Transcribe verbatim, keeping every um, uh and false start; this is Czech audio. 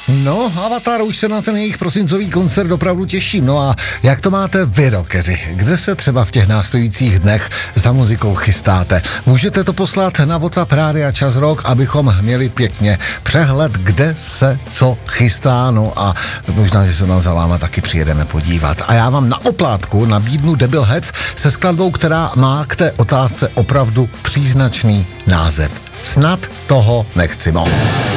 No, Avatar, už se na ten jejich prosincový koncert opravdu těším. No a jak to máte vy, rockeři? Kde se třeba v těch následujících dnech za muzikou chystáte? Můžete to poslat na WhatsApp Rádia Čas Rock, abychom měli pěkně přehled, kde se co chystá. No a možná, že se tam za váma taky přijedeme podívat. A já vám na oplátku nabídnu Debil Heads se skladbou, která má k té otázce opravdu příznačný název. Snad toho nechci moc.